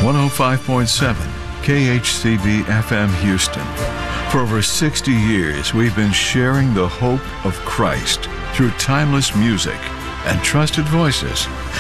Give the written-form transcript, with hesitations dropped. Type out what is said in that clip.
105.7 KHCB FM Houston. For over 60 years, we've been sharing the hope of Christ through timeless music and trusted voices